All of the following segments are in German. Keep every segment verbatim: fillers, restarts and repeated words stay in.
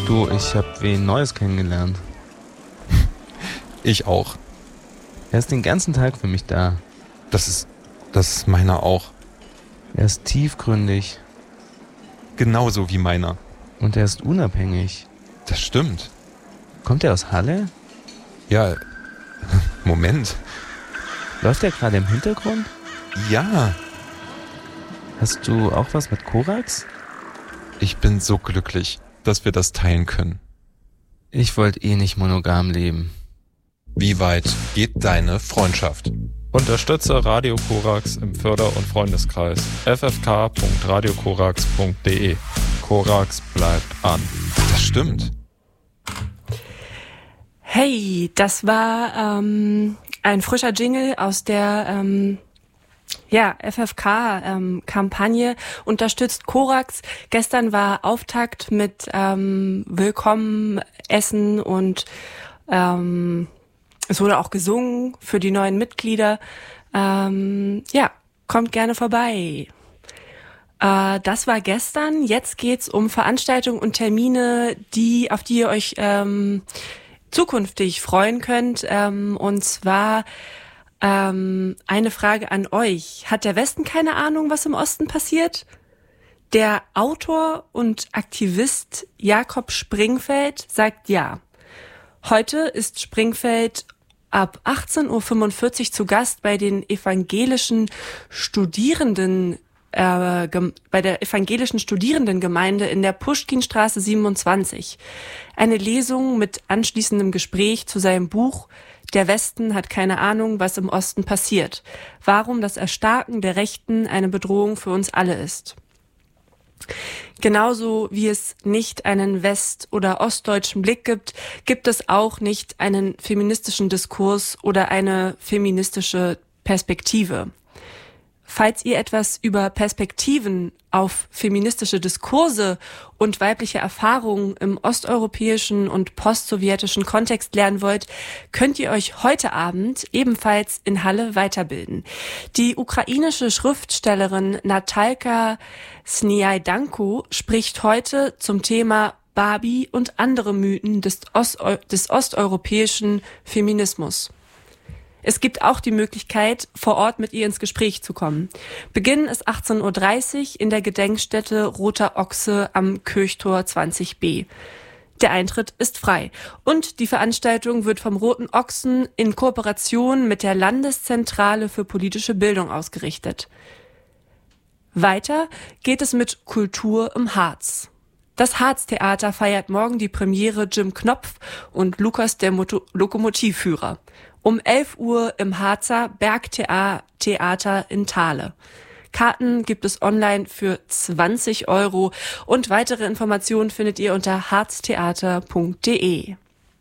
Du, ich habe wen Neues kennengelernt. Ich auch. Er ist den ganzen Tag für mich da. Das ist, das ist meiner auch. Er ist tiefgründig. Genauso wie meiner. Und er ist unabhängig. Das stimmt. Kommt er aus Halle? Ja, Moment. Läuft er gerade im Hintergrund? Ja. Hast du auch was mit Korax? Ich bin so glücklich, dass wir das teilen können. Ich wollte eh nicht monogam leben. Wie weit geht deine Freundschaft? Unterstütze Radio Korax im Förder- und Freundeskreis. f f k punkt radio korax punkt d e. Korax bleibt an. Das stimmt. Hey, das war ähm, ein frischer Jingle aus der ähm, ja, F F K-Kampagne, ähm, unterstützt Korax. Gestern war Auftakt mit ähm, Willkommen, Essen und ähm, es wurde auch gesungen für die neuen Mitglieder. Ähm, ja, kommt gerne vorbei. Äh, das war gestern. Jetzt geht's um Veranstaltungen und Termine, die auf die ihr euch ähm, zukünftig freuen könnt. Ähm, und zwar ähm, eine Frage an euch. Hat der Westen keine Ahnung, was im Osten passiert? Der Autor und Aktivist Jakob Springfeld sagt ja. Heute ist Springfeld ab achtzehn Uhr fünfundvierzig zu Gast bei den evangelischen Studierenden, äh, gem- bei der evangelischen Studierendengemeinde in der Puschkinstraße siebenundzwanzig. Eine Lesung mit anschließendem Gespräch zu seinem Buch Der Westen hat keine Ahnung, was im Osten passiert. Warum das Erstarken der Rechten eine Bedrohung für uns alle ist. Genauso wie es nicht einen west- oder ostdeutschen Blick gibt, gibt es auch nicht einen feministischen Diskurs oder eine feministische Perspektive. Falls ihr etwas über Perspektiven auf feministische Diskurse und weibliche Erfahrungen im osteuropäischen und postsowjetischen Kontext lernen wollt, könnt ihr euch heute Abend ebenfalls in Halle weiterbilden. Die ukrainische Schriftstellerin Natalka Sniajdanko spricht heute zum Thema Barbie und andere Mythen des, Osteu- des osteuropäischen Feminismus. Es gibt auch die Möglichkeit, vor Ort mit ihr ins Gespräch zu kommen. Beginn ist achtzehn Uhr dreißig in der Gedenkstätte Roter Ochse am Kirchtor zwanzig b. Der Eintritt ist frei. Und die Veranstaltung wird vom Roten Ochsen in Kooperation mit der Landeszentrale für politische Bildung ausgerichtet. Weiter geht es mit Kultur im Harz. Das Harztheater feiert morgen die Premiere Jim Knopf und Lukas der Moto- Lokomotivführer. Um elf Uhr im Harzer Bergtheater in Thale. Karten gibt es online für zwanzig Euro und weitere Informationen findet ihr unter harztheater punkt d e.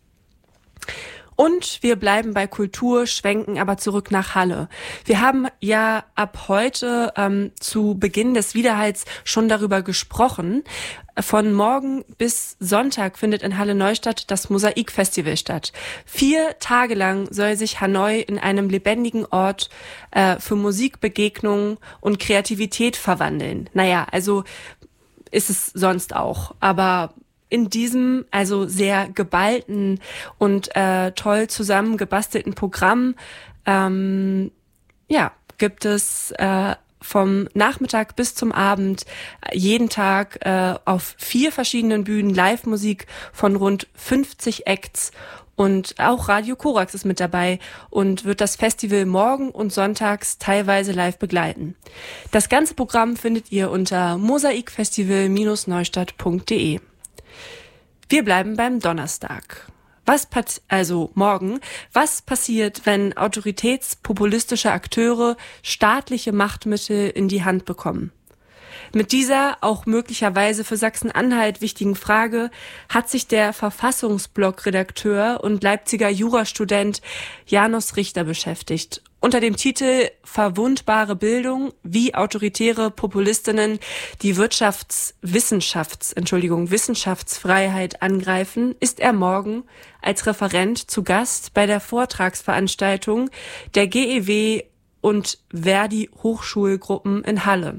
Und wir bleiben bei Kultur, schwenken aber zurück nach Halle. Wir haben ja ab heute ähm, zu Beginn des Widerhalls schon darüber gesprochen. Von morgen bis Sonntag findet in Halle Neustadt das Mosaikfestival statt. Vier Tage lang soll sich Hanoi in einem lebendigen Ort äh, für Musikbegegnungen und Kreativität verwandeln. Naja, also ist es sonst auch, aber in diesem also sehr geballten und äh, toll zusammengebastelten Programm ähm, ja, gibt es äh, vom Nachmittag bis zum Abend jeden Tag äh, auf vier verschiedenen Bühnen Live-Musik von rund fünfzig Acts. Und auch Radio Korax ist mit dabei und wird das Festival morgen und sonntags teilweise live begleiten. Das ganze Programm findet ihr unter mosaikfestival Bindestrich neustadt punkt d e. Wir bleiben beim Donnerstag. Was pat- also morgen, was passiert, wenn autoritätspopulistische Akteure staatliche Machtmittel in die Hand bekommen? Mit dieser auch möglicherweise für Sachsen-Anhalt wichtigen Frage hat sich der Verfassungsblog-Redakteur und Leipziger Jurastudent Janus Richter beschäftigt. Unter dem Titel Verwundbare Bildung, wie autoritäre Populistinnen die Wirtschaftswissenschafts, Entschuldigung, Wissenschaftsfreiheit angreifen, ist er morgen als Referent zu Gast bei der Vortragsveranstaltung der G E W und Verdi Hochschulgruppen in Halle.